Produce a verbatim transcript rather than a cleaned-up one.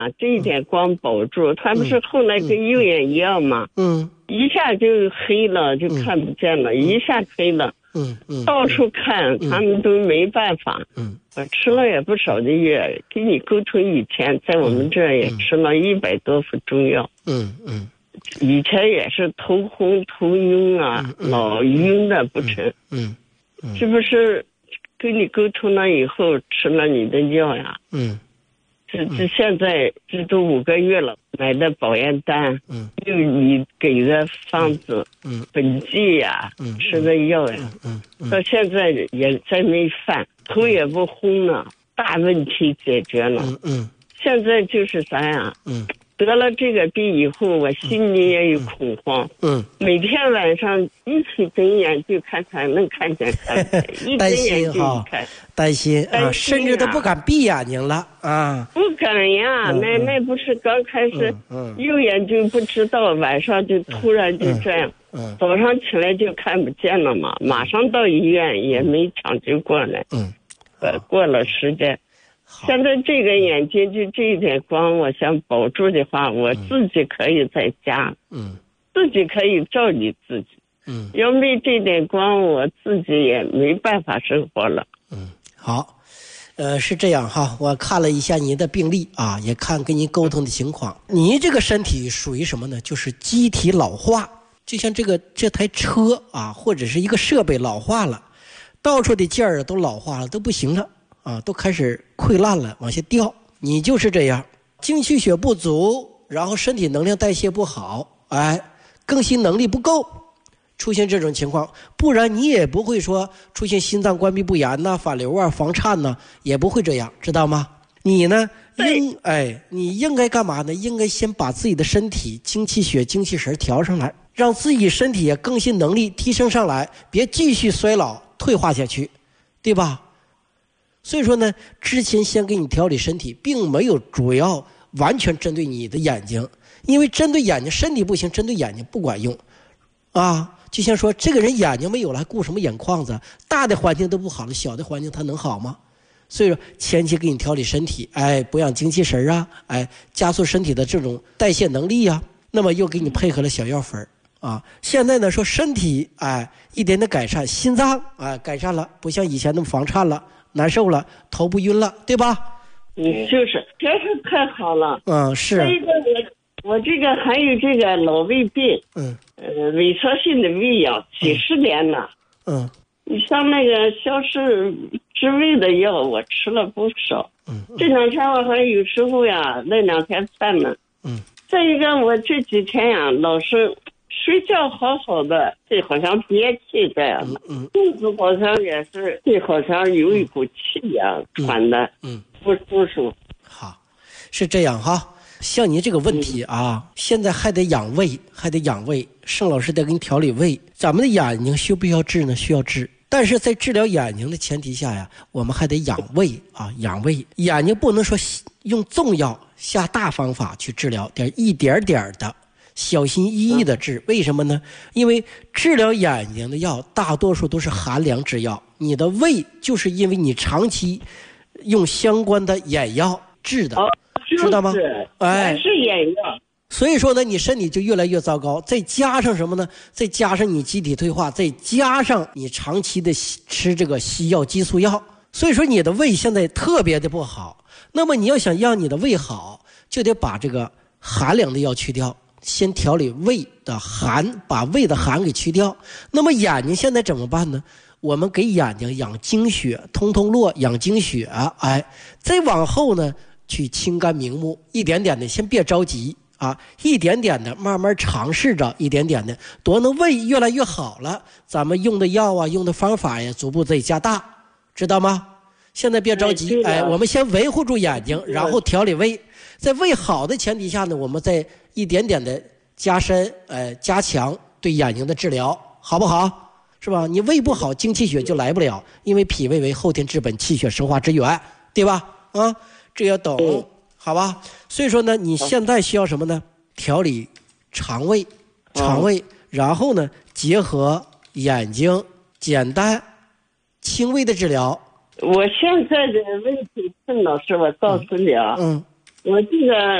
啊，这一点光保住，他不是后来跟右眼一样吗？ 嗯， 一下就黑了，就看不见了，嗯、一下黑了。 嗯嗯， 到处看，他们都没办法。 嗯， 我吃了也不少的药，跟你沟通以前，在我们这儿也吃了一百多副中药。 嗯嗯， 以前也是头昏头晕啊，嗯、老晕的不成。 嗯，嗯是不是跟你沟通了以后吃了你的药呀？ 嗯， 这这现在这都五个月了，买的保验单， 嗯， 就你给的方子， 嗯， 本剂呀，嗯，吃的药呀， 嗯，嗯到现在也再没犯，头也不昏了，大问题解决了。 嗯嗯， 现在就是啥呀？ 嗯， 得了这个病以后，我心里也有恐慌。 嗯，每天晚上一起睁眼就看看能看见看见，一睁眼就一看。 担心啊，甚至都不敢闭眼睛了啊！ 不敢呀，嗯、那那不是刚开始，嗯，右眼就不知道，晚上就突然就这样，嗯，早上起来就看不见了嘛，马上到医院也没抢救过来，嗯，呃，过了时间，现在这个眼睛就这一点光，我想保住的话，我自己可以在家，嗯，自己可以照理自己，嗯，要没这点光，我自己也没办法生活了， 嗯。好，呃，是这样哈，我看了一下您的病历啊，也看跟您沟通的情况。您这个身体属于什么呢？就是机体老化，就像这个这台车啊，或者是一个设备老化了，到处的件儿都老化了，都不行了啊，都开始溃烂了，往下掉。你就是这样，精气血不足，然后身体能量代谢不好，哎，更新能力不够。出现这种情况，不然你也不会说出现心脏关闭不严呐、反流啊、房颤呐，也不会这样，知道吗？你呢，应哎，你应该干嘛呢？应该先把自己的身体精气血、精气神调上来，让自己身体更新能力提升上来，别继续衰老退化下去，对吧？所以说呢，之前先给你调理身体，并没有主要完全针对你的眼睛，因为针对眼睛身体不行，针对眼睛不管用啊。就像说这个人眼睛没有了，还顾什么眼眶子？大的环境都不好了，小的环境他能好吗？所以说前期给你调理身体，哎，补养精气神啊，哎，加速身体的这种代谢能力啊，那么又给你配合了小药粉啊。现在呢说身体哎一点点改善，心脏哎改善了，不像以前那么房颤了，难受了，头不晕了，对吧？ 嗯，就是真是太好了。 嗯，是。 这个我我这个还有这个老胃病，嗯，呃，萎缩性的胃药几十年了。嗯，你像那个消食治胃的药，我吃了不少。嗯，这两天我还有时候呀，那两天犯了。嗯，再一个我这几天呀，老是睡觉好好的，这好像憋气这样的，嗯，肚子好像也是，这好像有一股气一样喘的，嗯，不舒服。 好，是这样哈。像您这个问题啊，嗯、现在还得养胃，还得养胃。盛老师得给你调理胃。咱们的眼睛需不需要治呢？需要治。但是在治疗眼睛的前提下呀，我们还得养胃啊，养胃。眼睛不能说用重药下大方法去治疗，得一点点的小心翼翼的治。为什么呢？因为治疗眼睛的药大多数都是寒凉之药，你的胃就是因为你长期用相关的眼药治的。哦，知道吗？ 哎，是眼药。 所以说呢，你身体就越来越糟糕。再加上什么呢？再加上你机体退化，再加上你长期的吃这个西药、激素药，所以说你的胃现在特别的不好。那么你要想让你的胃好，就得把这个寒凉的药去掉，先调理胃的寒，把胃的寒给去掉。那么眼睛现在怎么办呢？我们给眼睛养精血，通通络，养精血。哎，再往后呢，去清肝明目，一点点的，先别着急啊，一点点的，慢慢尝试着，一点点的，多能胃越来越好了，咱们用的药啊，用的方法呀，逐步在加大，知道吗？现在别着急，哎，我们先维护住眼睛，然后调理胃，在胃好的前提下呢，我们再一点点的加深，呃，加强对眼睛的治疗，好不好？是吧？你胃不好，精气血就来不了，因为脾胃为后天之本，气血生化之源，对吧？啊。这要懂，好吧？所以说呢，你现在需要什么呢？调理肠胃，肠胃，然后呢，结合眼睛，简单、轻微的治疗。 我现在的问题，郑老师，我告诉你啊，嗯， 我这个